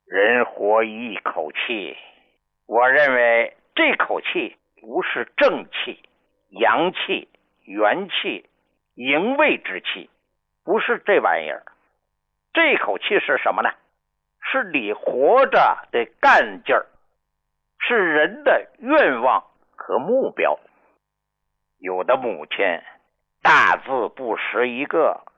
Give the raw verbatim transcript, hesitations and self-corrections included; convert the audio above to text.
人活一口气，我认为这口气不是正气、阳气、元气、营卫之气，不是这玩意儿。这口气是什么呢？是你活着的干劲儿，是人的愿望和目标。有的母亲大字不识一个，